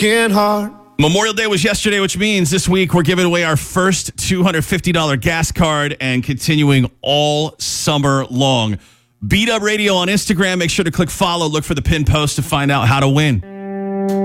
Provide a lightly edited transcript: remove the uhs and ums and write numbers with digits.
working hard. Memorial Day was yesterday, which means this week we're giving away our first $250 gas card and continuing all summer long. Beat Up Radio on Instagram. Make sure to click follow. Look for the pinned post to find out how to win.